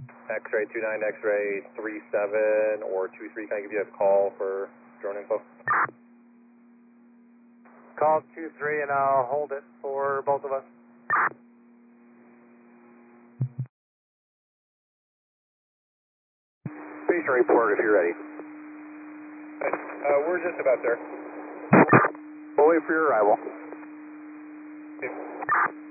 X-ray 29, X-ray 37 or 23, can I give you a call for drone info? Call 2-3 and I'll hold it for both of us. Station report if you're ready. We're just about there. We'll wait for your arrival. Okay.